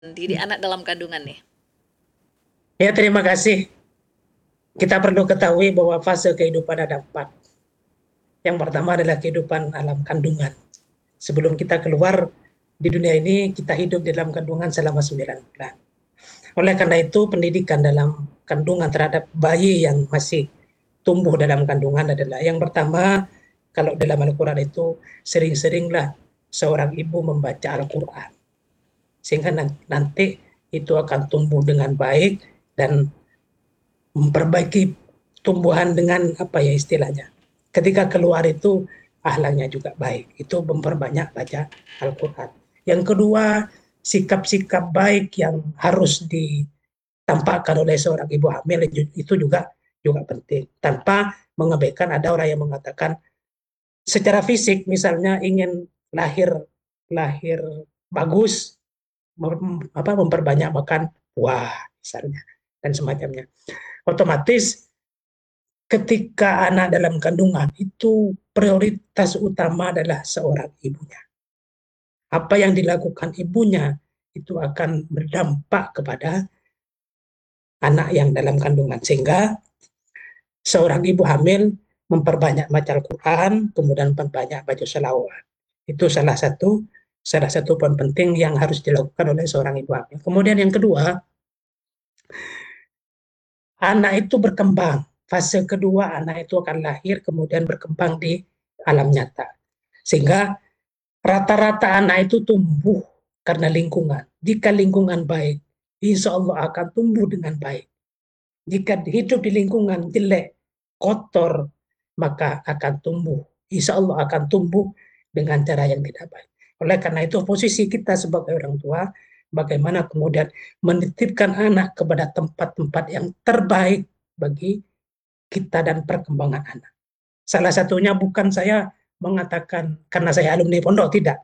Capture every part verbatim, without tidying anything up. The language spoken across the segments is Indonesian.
Didik anak dalam kandungan nih? Ya, terima kasih. Kita perlu ketahui bahwa fase kehidupan ada empat. Yang pertama adalah kehidupan alam kandungan. Sebelum kita keluar di dunia ini, kita hidup di dalam kandungan selama sembilan bulan. Oleh karena itu, pendidikan dalam kandungan terhadap bayi yang masih tumbuh dalam kandungan adalah yang pertama, kalau dalam Al-Quran itu sering-seringlah seorang ibu membaca Al-Quran. Sehingga nanti itu akan tumbuh dengan baik dan memperbaiki tumbuhan dengan apa ya istilahnya. Ketika keluar itu ahlaknya juga baik. Itu memperbanyak baca Al-Quran. Yang kedua, sikap-sikap baik yang harus ditampakkan oleh seorang ibu hamil itu juga juga penting. Tanpa mengabaikan, ada orang yang mengatakan secara fisik misalnya ingin lahir lahir bagus, mem, apa memperbanyak makan buah misalnya dan semacamnya. Otomatis ketika anak dalam kandungan itu prioritas utama adalah seorang ibunya. Apa yang dilakukan ibunya itu akan berdampak kepada anak yang dalam kandungan. Sehingga seorang ibu hamil memperbanyak baca Al-Quran, kemudian memperbanyak baca selawat. Itu salah satu salah satu poin penting yang harus dilakukan oleh seorang ibu hamil. Kemudian yang kedua, anak itu berkembang. Fase kedua, anak itu akan lahir kemudian berkembang di alam nyata. Sehingga rata-rata anak itu tumbuh karena lingkungan. Jika lingkungan baik, insya Allah akan tumbuh dengan baik. Jika hidup di lingkungan jelek, kotor, maka akan tumbuh. Insya Allah akan tumbuh dengan cara yang tidak baik. Oleh karena itu, posisi kita sebagai orang tua, bagaimana kemudian menitipkan anak kepada tempat-tempat yang terbaik bagi kita dan perkembangan anak. Salah satunya bukan saya mengatakan karena saya alumni pondok, tidak.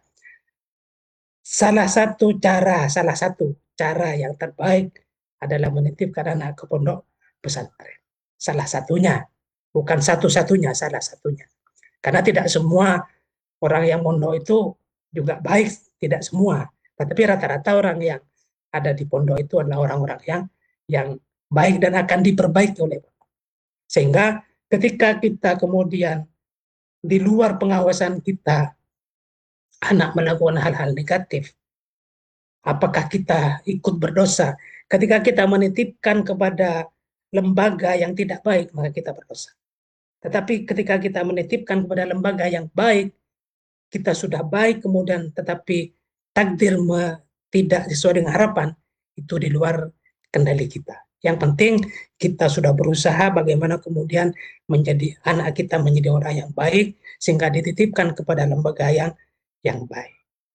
Salah satu cara, salah satu cara yang terbaik adalah menitipkan anak ke pondok pesantren. Salah satunya, bukan satu-satunya, salah satunya. Karena tidak semua orang yang pondok itu juga baik, tidak semua. Tetapi rata-rata orang yang ada di pondok itu adalah orang-orang yang yang baik dan akan diperbaiki oleh pondok. Sehingga ketika kita kemudian di luar pengawasan kita, anak melakukan hal-hal negatif, apakah kita ikut berdosa? Ketika kita menitipkan kepada lembaga yang tidak baik, maka kita berdosa. Tetapi ketika kita menitipkan kepada lembaga yang baik, kita sudah baik kemudian tetapi takdir me, tidak sesuai dengan harapan, itu di luar kendali kita. Yang penting kita sudah berusaha bagaimana kemudian menjadi anak kita menjadi orang yang baik sehingga dititipkan kepada lembaga yang yang baik.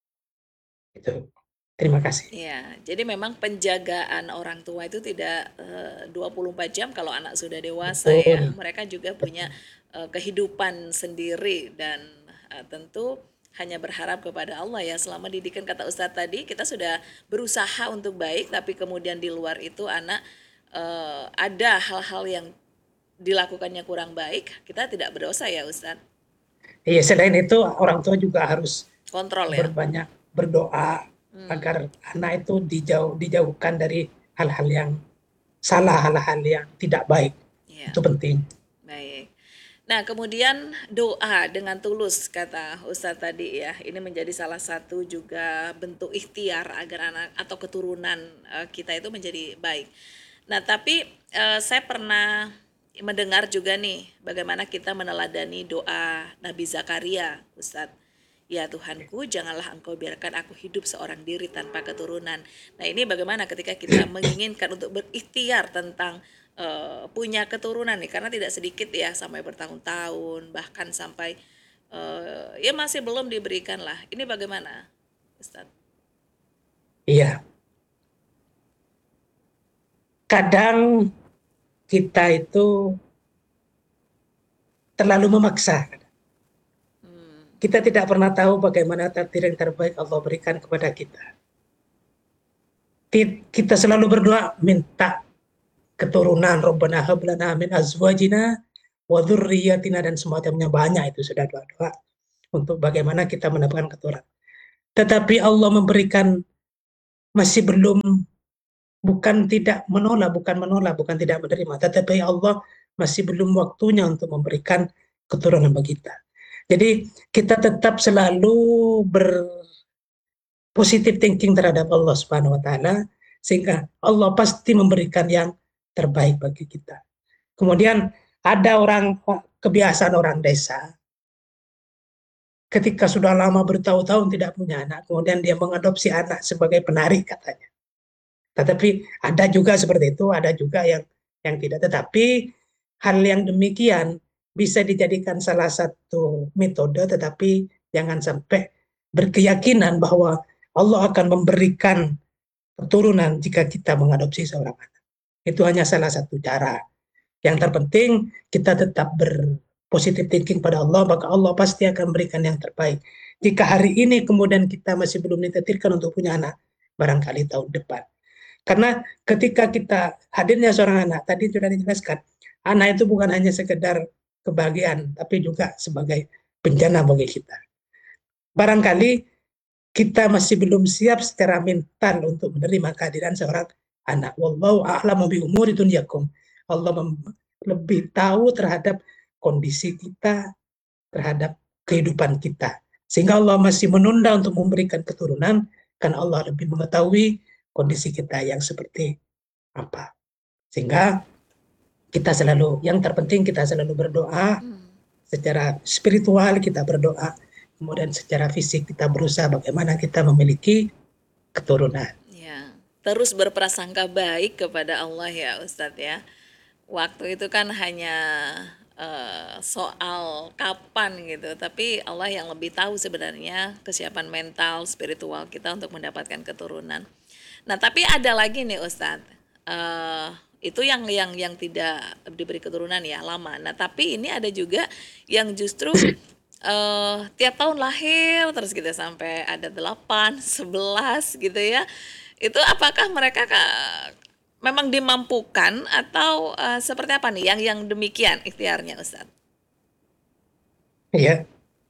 Itu. Terima kasih. Ya, jadi memang penjagaan orang tua itu tidak eh, dua puluh empat jam kalau anak sudah dewasa ya. Betul. Mereka juga punya Betul. eh, kehidupan sendiri dan eh, tentu hanya berharap kepada Allah ya. Selama didikan kata Ustadz tadi, kita sudah berusaha untuk baik, tapi kemudian di luar itu anak eh, ada hal-hal yang dilakukannya kurang baik, kita tidak berdosa ya Ustadz. Iya, selain itu orang tua juga harus Kontrol ya. berbanyak berdoa Hmm, agar anak itu dijauh dijauhkan dari hal-hal yang salah, hal-hal yang tidak baik. ya. Itu penting. Baik. Nah, kemudian doa dengan tulus kata Ustadz tadi ya. Ini menjadi salah satu juga bentuk ikhtiar agar anak atau keturunan eh, kita itu menjadi baik. Nah, tapi eh, saya pernah mendengar juga nih bagaimana kita meneladani doa Nabi Zakaria, Ustadz. Ya Tuhanku, janganlah Engkau biarkan aku hidup seorang diri tanpa keturunan. Nah, ini bagaimana ketika kita menginginkan untuk berikhtiar tentang eh, punya keturunan nih, karena tidak sedikit ya sampai bertahun-tahun, bahkan sampai eh, ya masih belum diberikan lah. Ini bagaimana, Ustadz? Iya, kadang kita itu terlalu memaksa. Hmm, Kita tidak pernah tahu bagaimana takdir yang terbaik Allah berikan kepada kita. Kita selalu berdoa minta keturunan, Rabbana hab lana min azwajina wa dzurriyyatina dan semacamnya, banyak itu sudah doa-doa untuk bagaimana kita mendapatkan keturunan. Tetapi Allah memberikan masih belum, bukan tidak menolak, bukan menolak, bukan tidak menerima, tetapi Allah masih belum waktunya untuk memberikan keturunan bagi kita. Jadi kita tetap selalu berpositif thinking terhadap Allah Subhanahu wa taala, sehingga Allah pasti memberikan yang terbaik bagi kita. Kemudian ada orang, kebiasaan orang desa, ketika sudah lama bertahun-tahun tidak punya anak, kemudian dia mengadopsi anak sebagai penari katanya. Tetapi ada juga seperti itu, ada juga yang yang tidak. Tetapi hal yang demikian bisa dijadikan salah satu metode, tetapi jangan sampai berkeyakinan bahwa Allah akan memberikan keturunan jika kita mengadopsi seorang anak. Itu hanya salah satu cara. Yang terpenting kita tetap berpositif thinking pada Allah, maka Allah pasti akan memberikan yang terbaik. Jika hari ini kemudian kita masih belum ditetirkan untuk punya anak, barangkali tahun depan. Karena ketika kita hadirnya seorang anak, tadi sudah dijelaskan, anak itu bukan hanya sekedar kebahagiaan, tapi juga sebagai bencana bagi kita. Barangkali kita masih belum siap secara mental untuk menerima kehadiran seorang anak. Wallahu a'lamu bi umuri dunyakum. Allah lebih tahu terhadap kondisi kita, terhadap kehidupan kita. Sehingga Allah masih menunda untuk memberikan keturunan, karena Allah lebih mengetahui kondisi kita yang seperti apa. Sehingga kita selalu, yang terpenting kita selalu berdoa, Hmm. secara spiritual kita berdoa, kemudian secara fisik kita berusaha bagaimana kita memiliki keturunan. Ya, terus berprasangka baik kepada Allah ya Ustadz ya. Waktu itu kan hanya eh, soal kapan gitu, tapi Allah yang lebih tahu sebenarnya kesiapan mental, spiritual kita untuk mendapatkan keturunan. Nah, tapi ada lagi nih Ustadz, eh itu yang yang yang tidak diberi keturunan ya lama. Nah, tapi ini ada juga yang justru eh tiap tahun lahir terus gitu sampai ada delapan, sebelas gitu ya. Itu apakah mereka ka- memang dimampukan atau eh, seperti apa nih yang yang demikian ikhtiarnya Ustadz? Ya,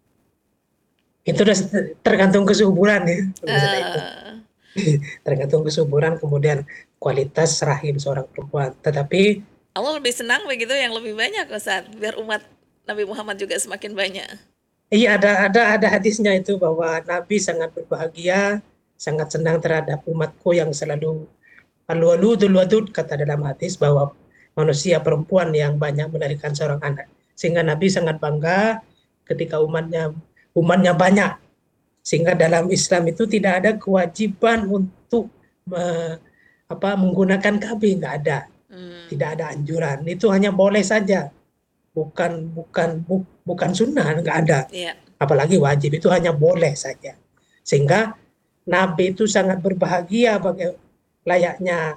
itu udah tergantung kesuburan ya, masalah itu. Eh, Tergantung kesuburan, kemudian kualitas rahim seorang perempuan. Tetapi Allah lebih senang begitu yang lebih banyak Ustadz, biar umat Nabi Muhammad juga semakin banyak. iya, ada ada ada hadisnya itu bahwa Nabi sangat berbahagia, sangat senang terhadap umatku yang selalu alwadudul wadud, kata dalam hadis bahwa manusia perempuan yang banyak melahirkan seorang anak. Sehingga Nabi sangat bangga ketika umatnya umatnya banyak. Sehingga dalam Islam itu tidak ada kewajiban untuk me- apa, menggunakan K B, nggak ada, Hmm, tidak ada anjuran. Itu hanya boleh saja, bukan bukan bu- bukan sunnah, nggak ada. iya, Apalagi wajib, itu hanya boleh saja. Sehingga Nabi itu sangat berbahagia bagi layaknya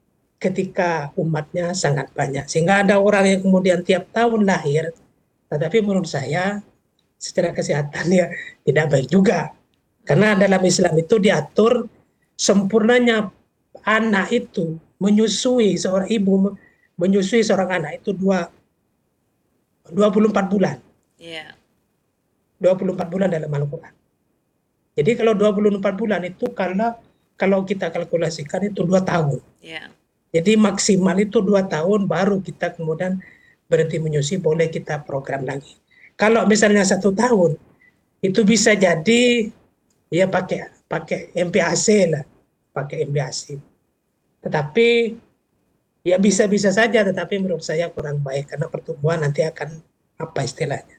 ketika umatnya sangat banyak. Sehingga ada orang yang kemudian tiap tahun lahir, tetapi menurut saya secara kesehatan ya tidak baik juga. Karena dalam Islam itu diatur sempurnanya anak itu menyusui seorang ibu, menyusui seorang anak itu dua, dua puluh empat bulan. iya, dua puluh empat bulan dalam Al-Quran. Jadi kalau dua puluh empat bulan itu, kalau kalau kita kalkulasikan itu dua tahun. iya. Jadi maksimal itu dua tahun baru kita kemudian berhenti menyusui, boleh kita program lagi. Kalau misalnya satu tahun, itu bisa jadi ya pakai pakai M P A C lah, pakai M P A C. Tetapi ya bisa-bisa saja, tetapi menurut saya kurang baik karena pertumbuhan nanti akan apa istilahnya,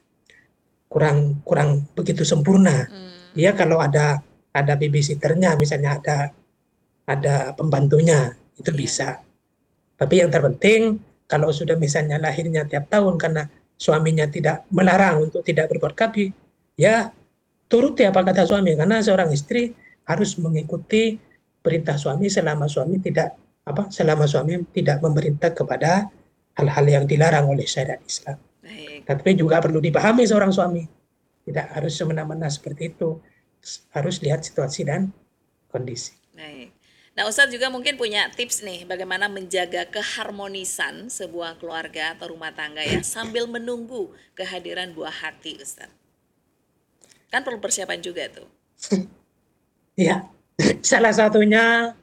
kurang kurang begitu sempurna. Hmm, Dia kalau ada ada babysitternya, misalnya ada ada pembantunya, itu iya, bisa. Tapi yang terpenting kalau sudah misalnya lahirnya tiap tahun karena suaminya tidak melarang untuk tidak berbuat K B, ya turuti apa kata suami, karena seorang istri harus mengikuti perintah suami selama suami tidak apa selama suami tidak memerintah kepada hal-hal yang dilarang oleh syariat Islam. baik, Tapi juga perlu dipahami seorang suami, tidak harus semena-mena seperti itu, harus lihat situasi dan kondisi. baik. Nah, Ustadz juga mungkin punya tips nih bagaimana menjaga keharmonisan sebuah keluarga atau rumah tangga ya sambil menunggu kehadiran buah hati, Ustadz. Kan perlu persiapan juga tuh. Ya, salah satunya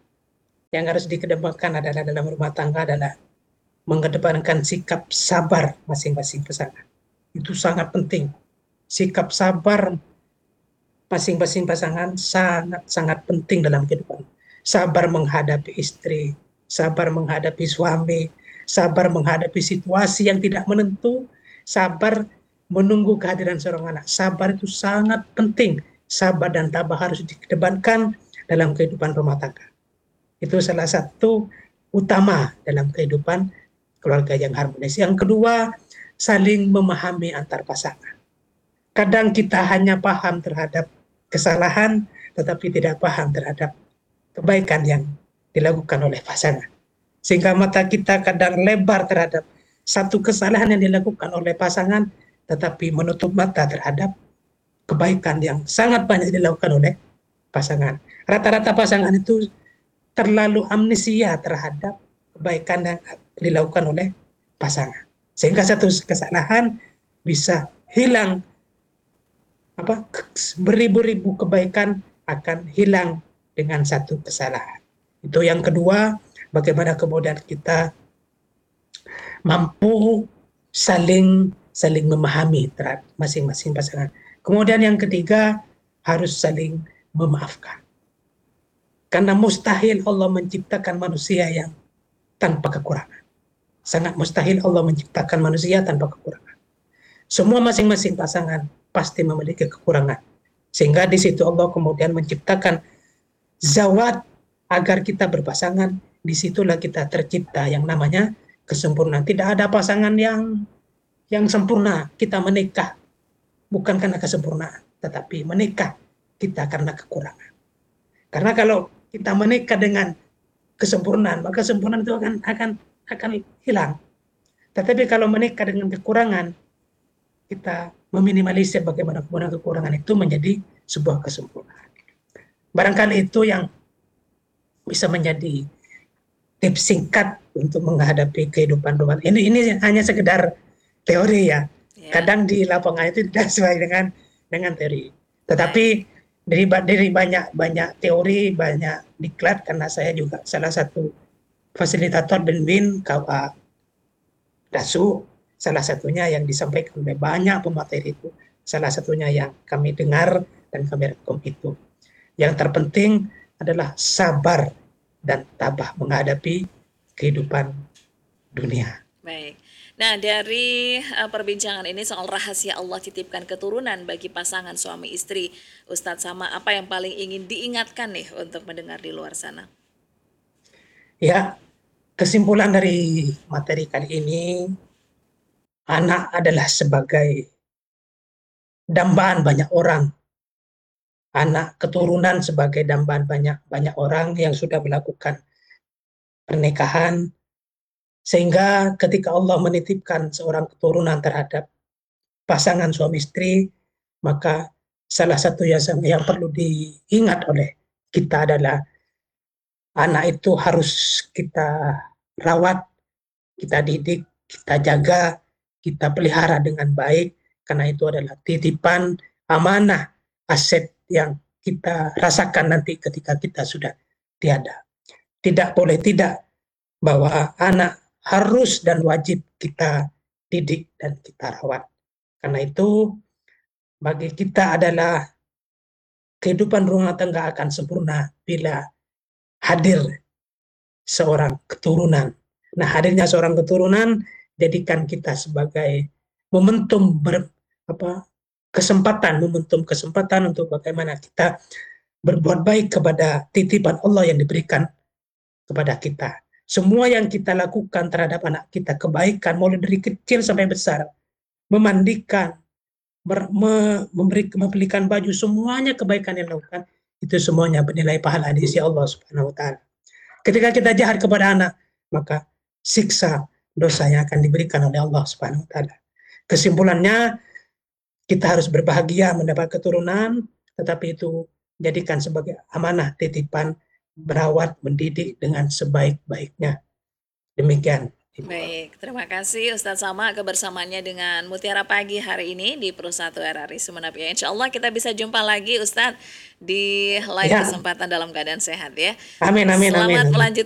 yang harus dikedepankan adalah dalam rumah tangga adalah mengedepankan sikap sabar masing-masing pasangan. Itu sangat penting. Sikap sabar masing-masing pasangan sangat-sangat penting dalam kehidupan. Sabar menghadapi istri, sabar menghadapi suami, sabar menghadapi situasi yang tidak menentu, sabar menunggu kehadiran seorang anak. Sabar itu sangat penting. Sabar dan tabah harus dikedepankan dalam kehidupan rumah tangga. Itu salah satu utama dalam kehidupan keluarga yang harmonis. Yang kedua, saling memahami antar pasangan. Kadang kita hanya paham terhadap kesalahan, tetapi tidak paham terhadap kebaikan yang dilakukan oleh pasangan. Sehingga mata kita kadang lebar terhadap satu kesalahan yang dilakukan oleh pasangan, tetapi menutup mata terhadap kebaikan yang sangat banyak dilakukan oleh pasangan. Rata-rata pasangan itu terlalu amnesia terhadap kebaikan yang dilakukan oleh pasangan. Sehingga satu kesalahan bisa hilang, apa beribu-ribu kebaikan akan hilang dengan satu kesalahan. Itu yang kedua, bagaimana kemudian kita mampu saling saling memahami terhadap masing-masing pasangan. Kemudian yang ketiga, harus saling memaafkan. Karena mustahil Allah menciptakan manusia yang tanpa kekurangan. Sangat mustahil Allah menciptakan manusia tanpa kekurangan. Semua masing-masing pasangan pasti memiliki kekurangan. Sehingga di situ Allah kemudian menciptakan zawat agar kita berpasangan. Disitulah kita tercipta yang namanya kesempurnaan. Tidak ada pasangan yang yang sempurna. Kita menikah bukan karena kesempurnaan, tetapi menikah kita karena kekurangan. Karena kalau kita menikah dengan kesempurnaan, maka kesempurnaan itu akan akan akan hilang. Tetapi kalau menikah dengan kekurangan, kita meminimalisir bagaimana kemudian kekurangan itu menjadi sebuah kesempurnaan. Barangkali itu yang bisa menjadi tips singkat untuk menghadapi kehidupan rumah. Ini ini hanya sekedar teori ya. Ya. Kadang di lapangan itu tidak sesuai dengan dengan teori. Tetapi dari dari banyak banyak teori, banyak diklat, karena saya juga salah satu fasilitator Benwin K W A Dasu, salah satunya yang disampaikan oleh banyak pemateri itu, salah satunya yang kami dengar dan kami rekom itu. Yang terpenting adalah sabar dan tabah menghadapi kehidupan dunia. Baik. Nah, dari uh, perbincangan ini soal rahasia Allah titipkan keturunan bagi pasangan suami istri, Ustadz Sama, apa yang paling ingin diingatkan nih untuk mendengar di luar sana? Ya, kesimpulan dari materi kali ini, anak adalah sebagai dambaan banyak orang. Anak keturunan sebagai dambaan banyak banyak orang yang sudah melakukan pernikahan, sehingga ketika Allah menitipkan seorang keturunan terhadap pasangan suami istri, maka salah satu yang, yang perlu diingat oleh kita adalah anak itu harus kita rawat, kita didik, kita jaga, kita pelihara dengan baik, karena itu adalah titipan, amanah, aset yang kita rasakan nanti ketika kita sudah tiada. Tidak boleh tidak bahwa anak harus dan wajib kita didik dan kita rawat. Karena itu bagi kita adalah kehidupan rumah tangga akan sempurna bila hadir seorang keturunan. Nah, hadirnya seorang keturunan jadikan kita sebagai momentum ber, apa, kesempatan, momentum kesempatan untuk bagaimana kita berbuat baik kepada titipan Allah yang diberikan kepada kita. Semua yang kita lakukan terhadap anak kita, kebaikan mulai dari kecil sampai besar, memandikan, ber, me, memberi, membelikan baju, semuanya kebaikan yang dilakukan, itu semuanya bernilai pahala di sisi Allah Subhanahu wa taala. Ketika kita jahat kepada anak, maka siksa dosa yang akan diberikan oleh Allah Subhanahu wa taala. Kesimpulannya, kita harus berbahagia mendapat keturunan, tetapi itu jadikan sebagai amanah titipan, berawat, mendidik dengan sebaik-baiknya. Demikian Ibu. Baik, terima kasih Ustadz Sama kebersamaannya dengan Mutiara Pagi hari ini di Pro satu R R I Sumeneb ya. Insya Allah kita bisa jumpa lagi Ustadz di lain Ya, kesempatan dalam keadaan sehat ya. amin, amin, amin, Selamat amin. melanjutkan